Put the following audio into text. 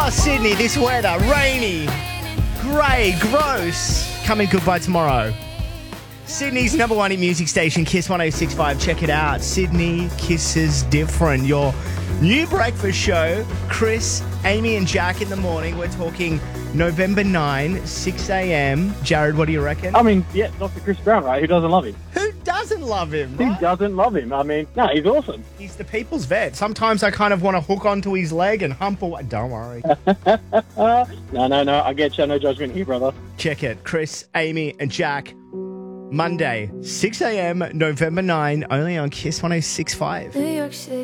Oh, Sydney, this weather, rainy, grey, gross. Coming goodbye tomorrow. Sydney's number one hit music station, Kiss 106.5. Check it out. Sydney Kisses Different. Your new breakfast show, Chris, Amy and Jack in the morning. We're talking November 9, 6 a.m. Jared, what do you reckon? I mean, yeah, Dr. Chris Brown, right? Who doesn't love him? Who doesn't love him? Who Right? doesn't love him? I mean, no, he's awesome. He's the people's vet. Sometimes I kind of want to hook onto his leg and hump away. Don't worry. No, I get you. No judgment here, brother. Check it. Chris, Amy and Jack. Monday, 6 a.m., November 9, only on Kiss 106.5. New York City.